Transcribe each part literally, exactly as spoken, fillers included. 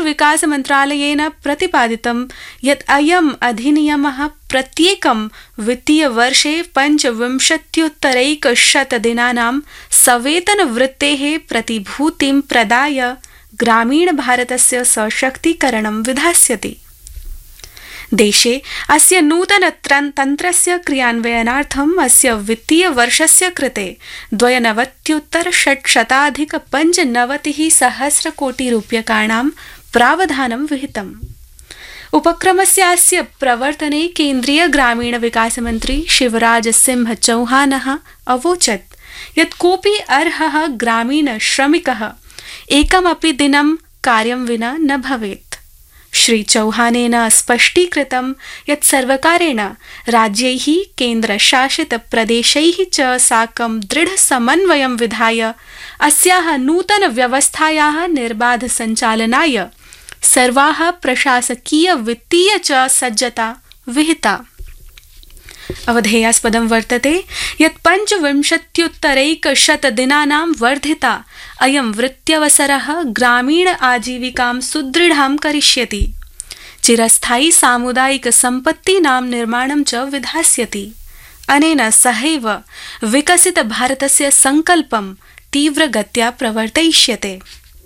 विकासमन्त्रालयेन प्रतिपादितं यत् अयम् अधिनियमः प्रत्येकं वित्तीयवर्षे पञ्चविंशत्युत्तरैकशतदिनानां सवेतनवृत्तेः प्रतिभूतिं प्रदाय ग्रामीणभारतस्य सशक्तीकरणं विधास्यति। देशे अस्य नूतन तन्त्रस्य क्रियान्वयनार्थम् अस्य वित्तीयवर्षस्य कृते द्वयनवत्युत्तर षट्शताधिक पञ्चनवतिः सहस्रकोटिरूप्यकाणां प्रावधानं विहितम्। उपक्रमस्यास्य प्रवर्तने केन्द्रीय ग्रामीण विकासमन्त्री शिवराज सिंह चौहानः अवोचत् यत् कोऽपि अर्हः ग्रामीण श्रमिकः एकमपि दिनं कार्यं विना न भवेत्। श्री चौहानेन स्पष्टीकृतं यत् सर्वकारेण राज्यैः केन्द्रशासितप्रदेशैः च साकं दृढसमन्वयं विधाय अस्याः नूतनव्यवस्थायाः निर्बाधसञ्चालनाय सर्वाः प्रशासकीय वित्तीय च सज्जता विहिता। अवधेयास्पदं वर्तते यत् पञ्चविंशत्युत्तरैकशतदिनानां वर्धिता अयं वृत्त्यवसरः ग्रामीण आजीविकां सुदृढां करिष्यति, चिरस्थायी सामुदायिक सम्पत्तीनां निर्माणं च विधास्यति। अनेन सहैव विकसित भारतस्य संकल्पं तीव्रगत्या प्रवर्तयिष्यते।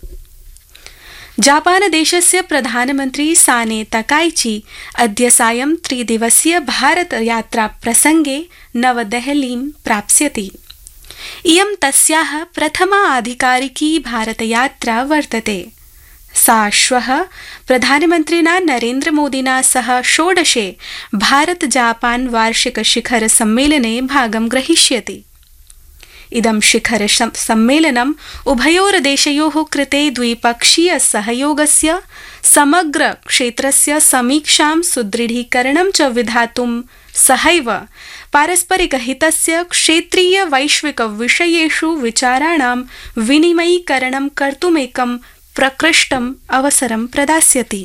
जापान देशस्य प्रधानमन्त्री साने तकाइची अद्य सायं त्रिदिवसीय भारत यात्रा प्रसंगे नवदेहलीं प्राप्स्यति। इयं तस्याः प्रथमा आधिकारिकी भारतयात्रा वर्तते। सा श्वः प्रधानमन्त्रिणा नरेन्द्र मोदिना सह षोडशे भारत जापान वार्षिक शिखर सम्मेलने भागं ग्रहीष्यति। इदं शिखर सम्मेलनम् उभयोर्देशयोः कृते द्विपक्षीय सहयोगस्य समग्र क्षेत्रस्य समीक्षां सुदृढीकरणं च विधातुं सहैव पारस्परिकहितस्य क्षेत्रीय वैश्विक विषयेषु विचाराणां विनिमयीकरणं कर्तुमेकं प्रकृष्टम् अवसरं प्रदास्यति।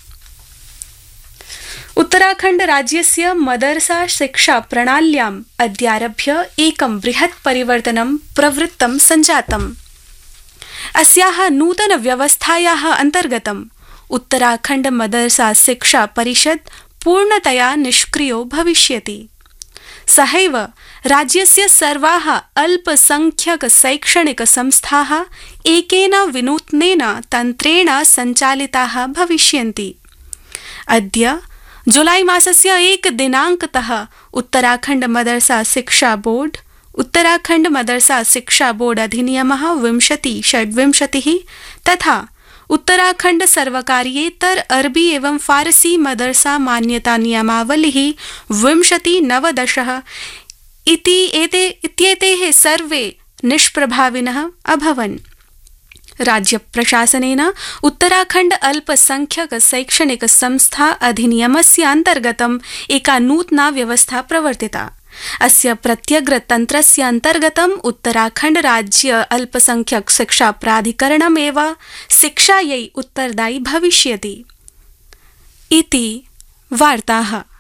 उत्तराखण्ड राज्यस्य मदरसा शिक्षा प्रणाल्याम् अद्यारभ्य एकं बृहत् परिवर्तनं प्रवृत्तं सञ्जातम्। अस्याः नूतन व्यवस्थायाः अन्तर्गतम् उत्तराखण्ड मदरसा शिक्षा परिषद् पूर्णतया निष्क्रियो भविष्यति। सहैव राज्यस्य सर्वाः अल्पसंख्यक शैक्षणिक संस्थाः एकेन विनूत्नेन तन्त्रेण सञ्चालिताः भविष्यन्ति। अद्य जुलाई मासस्य एक दिनांकतः उत्तराखण्ड मदरसा शिक्षा बोर्ड उत्तराखण्ड मदरसा शिक्षा बोर्ड अधिनियमः विंशति षड्विंशतिः तथा उत्तराखण्ड सर्वकारीयेतर अरबी एवं फारसी मदरसा मान्यता नियमावलिः विंशति नवदशः इति एते इत्येतेः सर्वे निष्प्रभाविनः अभवन्। राज्य प्रशासनेन उत्तराखण्ड अल्पसंख्यक शैक्षणिक संस्था अधिनियमस्य अन्तर्गतम् एका नूतना व्यवस्था प्रवर्तिता। अस्य प्रत्यग्र तन्त्रस्य अन्तर्गतम् उत्तराखण्ड राज्य अल्पसंख्यक शिक्षा प्राधिकरणमेव शिक्षायै उत्तरदायी भविष्यति इति वार्ताः।